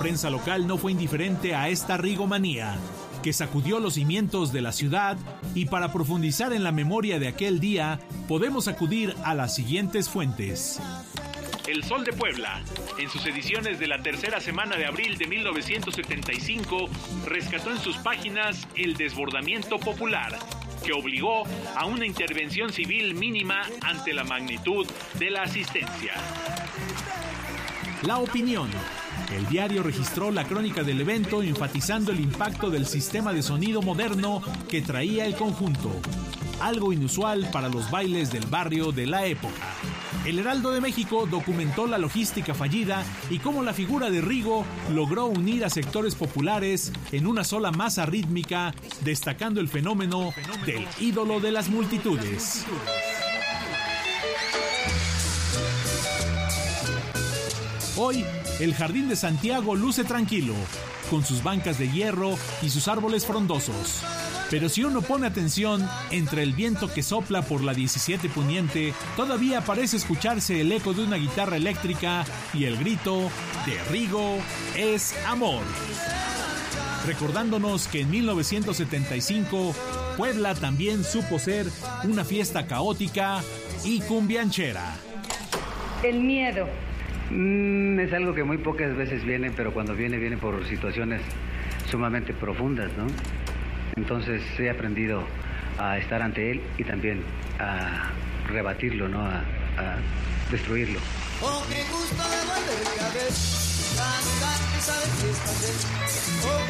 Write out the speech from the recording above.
prensa local no fue indiferente a esta rigomanía, que sacudió los cimientos de la ciudad, y para profundizar en la memoria de aquel día, podemos acudir a las siguientes fuentes. El Sol de Puebla, en sus ediciones de la tercera semana de abril de 1975, rescató en sus páginas el desbordamiento popular, que obligó a una intervención civil mínima ante la magnitud de la asistencia. La Opinión. El diario registró la crónica del evento, enfatizando el impacto del sistema de sonido moderno que traía el conjunto, algo inusual para los bailes del barrio de la época. El Heraldo de México documentó la logística fallida y cómo la figura de Rigo logró unir a sectores populares en una sola masa rítmica, destacando el fenómeno del ídolo de las multitudes. Hoy, el Jardín de Santiago luce tranquilo, con sus bancas de hierro y sus árboles frondosos. Pero si uno pone atención, entre el viento que sopla por la 17 Poniente, todavía parece escucharse el eco de una guitarra eléctrica y el grito de Rigo es amor. Recordándonos que en 1975, Puebla también supo ser una fiesta caótica y cumbianchera. El miedo. Es algo que muy pocas veces viene, pero cuando viene por situaciones sumamente profundas, ¿no? Entonces he aprendido a estar ante él y también a rebatirlo, ¿no? A destruirlo. Oh, qué gusto de volver a ver, tan que sabes que estás